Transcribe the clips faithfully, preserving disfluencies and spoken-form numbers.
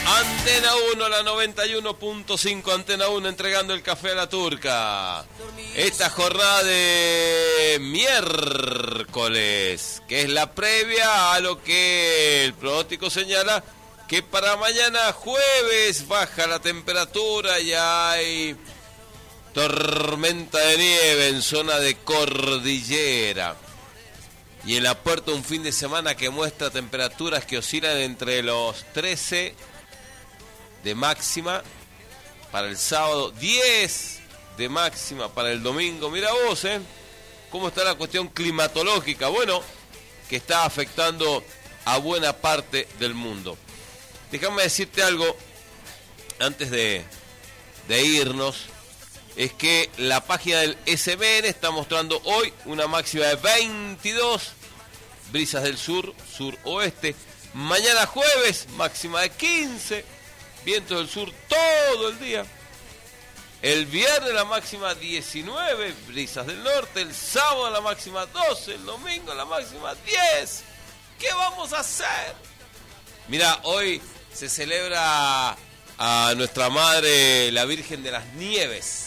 Antena uno, la noventa y uno punto cinco, Antena uno entregando el café a la turca. Esta jornada de miércoles, que es la previa a lo que el pronóstico señala, que para mañana jueves baja la temperatura y hay tormenta de nieve en zona de cordillera. Y en la puerta un fin de semana que muestra temperaturas que oscilan entre los trece de máxima para el sábado, diez de máxima para el domingo. Mira vos, ¿eh? ¿Cómo está la cuestión climatológica? Bueno, que está afectando a buena parte del mundo. Déjame decirte algo antes de, de irnos. Es que la página del S M N está mostrando hoy una máxima de veintidós, brisas del sur, suroeste. Mañana jueves, máxima de quince, vientos del sur todo el día. El viernes la máxima diecinueve, brisas del norte. El sábado la máxima doce, el domingo la máxima diez. ¿Qué vamos a hacer? Mira, hoy se celebra a nuestra madre, la Virgen de las Nieves.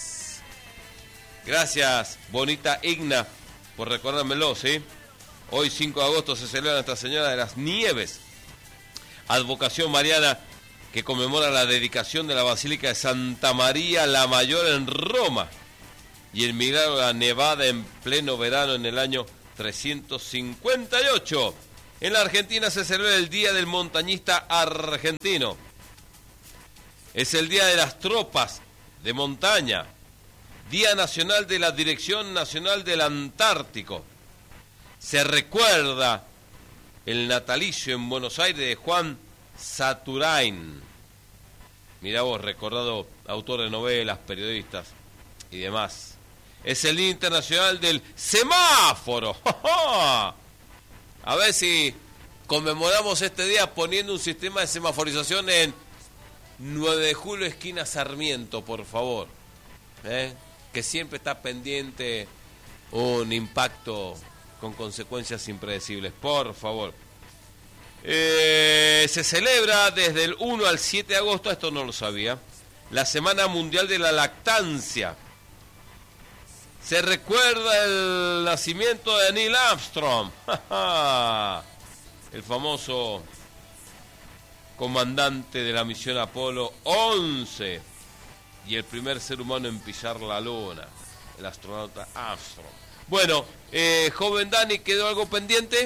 Gracias, bonita Igna, por recordármelo, ¿sí? Hoy, cinco de agosto, se celebra Nuestra Señora de las Nieves. Advocación mariana, que conmemora la dedicación de la Basílica de Santa María la Mayor en Roma. Y el milagro de la nevada en pleno verano en el año trescientos cincuenta y ocho. En la Argentina se celebra el Día del Montañista Argentino. Es el Día de las Tropas de Montaña. Día Nacional de la Dirección Nacional del Antártico. Se recuerda el natalicio en Buenos Aires de Juan Saturain. Mirá vos, recordado autor de novelas, periodistas y demás. Es el Día Internacional del Semáforo. A ver si conmemoramos este día poniendo un sistema de semaforización en nueve de julio, esquina Sarmiento, por favor. ¿Eh? Que siempre está pendiente un impacto con consecuencias impredecibles, por favor. Eh, se celebra desde el uno al siete de agosto, esto no lo sabía, la Semana Mundial de la Lactancia. Se recuerda el nacimiento de Neil Armstrong, el famoso comandante de la misión Apolo once. Y el primer ser humano en pisar la luna, el astronauta Armstrong. Bueno, eh, joven Dani, ¿quedó algo pendiente?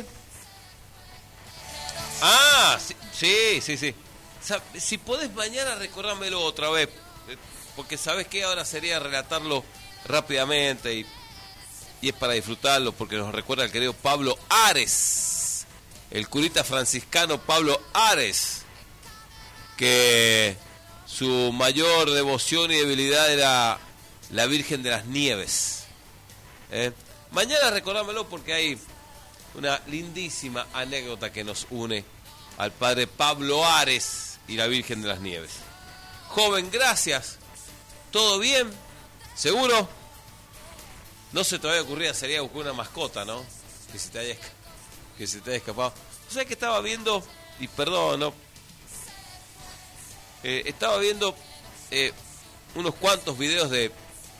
Ah, sí, sí, sí, sí. Si podés mañana recordármelo otra vez, porque sabes que ahora sería relatarlo rápidamente y, y es para disfrutarlo, porque nos recuerda el querido Pablo Ares, el curita franciscano Pablo Ares, que su mayor devoción y debilidad era la Virgen de las Nieves. ¿Eh? Mañana recordámelo porque hay una lindísima anécdota que nos une al padre Pablo Ares y la Virgen de las Nieves. Joven, gracias. ¿Todo bien? ¿Seguro? No se te había ocurrido, sería buscar una mascota, ¿no? Que se te haya, que se te haya escapado. O sea que estaba viendo, y perdón, ¿no? Eh, estaba viendo eh, unos cuantos videos de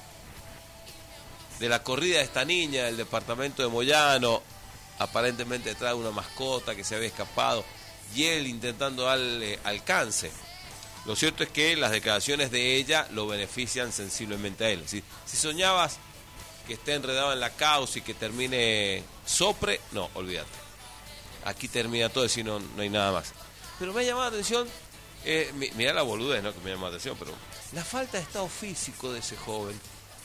de la corrida de esta niña del departamento de Moyano, aparentemente detrás de una mascota que se había escapado y él intentando darle alcance. Lo cierto es que las declaraciones de ella lo benefician sensiblemente a él. Si, si soñabas que esté enredado en la causa y que termine sopre, no, olvídate. Aquí termina todo, si no, no hay nada más. Pero me ha llamado la atención. Eh, mirá la boludez, ¿no? Que me llama la atención, pero la falta de estado físico de ese joven.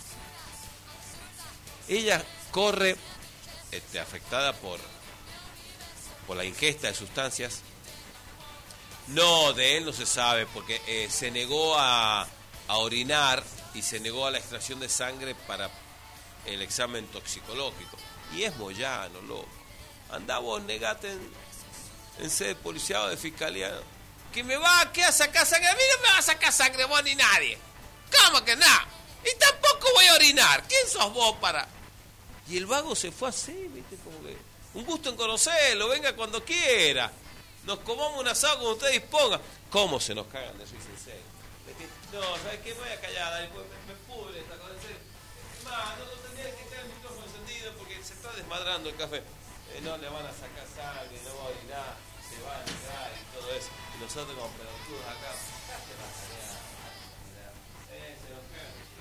Ella corre este, afectada por, por la ingesta de sustancias. No, de él no se sabe, porque eh, se negó a, a orinar y se negó a la extracción de sangre para el examen toxicológico. Y es Moyano, loco. Andá vos, negate en, en sede policial o de fiscalía. ¿Que me va a, qué, a sacar sangre? A mí no me va a sacar sangre vos ni nadie. ¿Cómo que nada? Y tampoco voy a orinar. ¿Quién sos vos para...? Y el vago se fue así, ¿viste? Como que... Un gusto en conocerlo, venga cuando quiera. Nos comamos un asado como usted disponga. ¿Cómo se nos cagan de risa, en serio? No, ¿sabes qué? Me voy a callar, Dani, porque me, me pudre esta cosa, en serio. Es más, no, no tendría que estar el micrófono encendido porque se está desmadrando el café. Eh, no le van a sacar sangre, no va a orinar, se va a entrar y todo eso. Y nosotros como pelotudos acá, acá se va a salir a... Eh, se nos cagan.